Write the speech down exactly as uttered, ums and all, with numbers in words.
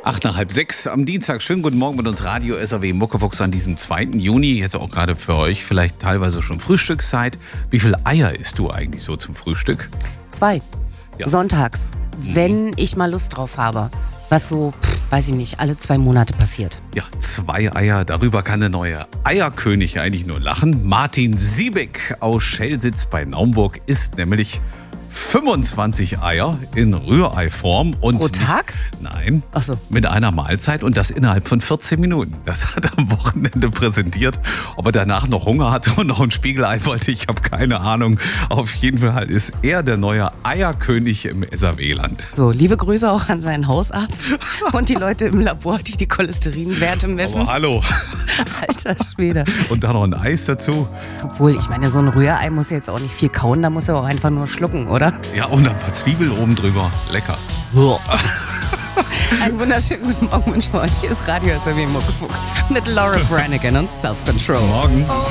Acht nach halb sechs am Dienstag. Schönen guten Morgen mit uns Radio S R W Muckefuchs an diesem zweiten Juni. Jetzt auch gerade für euch vielleicht teilweise schon Frühstückszeit. Wie viele Eier isst du eigentlich so zum Frühstück? Zwei. Ja. Sonntags. Mhm. Wenn ich mal Lust drauf habe. Was so, pff, weiß ich nicht, alle zwei Monate passiert. Ja, zwei Eier. Darüber kann der neue Eierkönig eigentlich nur lachen. Martin Siebeck aus Schelsitz bei Naumburg isst nämlich fünfundzwanzig Eier in Rührei-Form. Und Pro Tag? Nicht, nein, Ach so. mit einer Mahlzeit und das innerhalb von vierzehn Minuten. Das hat er am Wochenende präsentiert. Ob er danach noch Hunger hatte und noch ein Spiegelei wollte, ich habe keine Ahnung. Auf jeden Fall ist er der neue Eierkönig im S R W-Land. So, liebe Grüße auch an seinen Hausarzt und die Leute im Labor, die die Cholesterinwerte messen. Aber hallo. Alter Schwede. Und dann noch ein Eis dazu. Obwohl, ich meine, so ein Rührei muss ja jetzt auch nicht viel kauen, da muss er auch einfach nur schlucken, oder? Ja, und ein paar Zwiebeln oben drüber. Lecker. Einen wunderschönen guten Morgen wünschen wir euch. Hier ist Radio S R W Muckefuchs mit Laura Branigan und Self Control. Morgen.